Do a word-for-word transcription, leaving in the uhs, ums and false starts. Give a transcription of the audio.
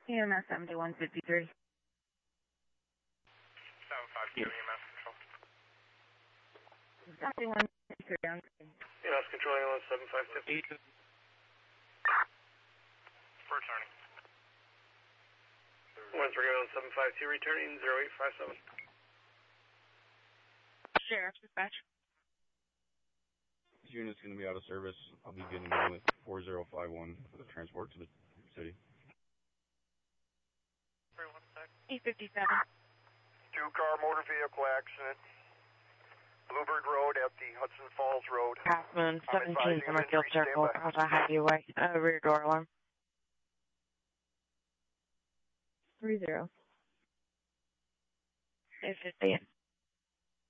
E M S seventy-one fifty-three. seven five two E M S control. seventy-one fifty-three. E M S control, ambulance seven five two. Returning. one three one seven five two, returning zero eight five seven. Sheriff, dispatch. This unit's going to be out of service. I'll be getting in with four zero five one for the transport to the city. E fifty-seven. Two-car motor vehicle accident. Bluebird Road at the Hudson Falls Road. Half Moon, seventeen Summerfield Circle, across a highway, uh, rear door alarm. Three zero. It's just